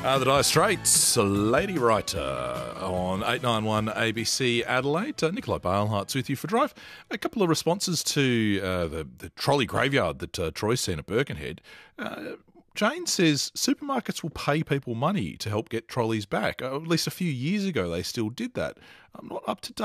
The Dire Straits, Lady Writer on 891 ABC Adelaide. Nicolai Balehart's with you for Drive. A couple of responses to the trolley graveyard that Troy's seen at Birkenhead. Jane says supermarkets will pay people money to help get trolleys back. At least a few years ago they still did that. I'm not up to date